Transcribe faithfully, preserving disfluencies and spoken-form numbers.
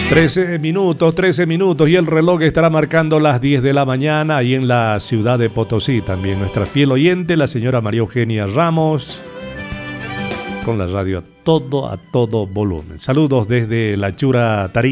trece minutos, trece minutos y el reloj estará marcando las diez de la mañana ahí en la ciudad de Potosí. También nuestra fiel oyente, la señora María Eugenia Ramos, con la radio a todo, a todo volumen. Saludos desde la Chura Tarí.